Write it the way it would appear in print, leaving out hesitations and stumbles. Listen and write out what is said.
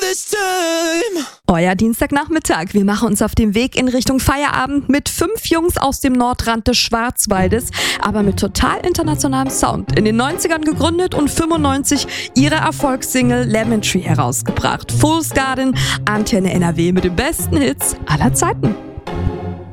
this time. Euer Dienstagnachmittag. Wir machen uns auf den Weg in Richtung Feierabend mit 5 Jungs aus dem Nordrand des Schwarzwaldes, aber mit total internationalem Sound. In den 90ern gegründet und 95 ihre Erfolgssingle Lemon Tree herausgebracht. Fool's Garden, Antenne NRW mit den besten Hits aller Zeiten.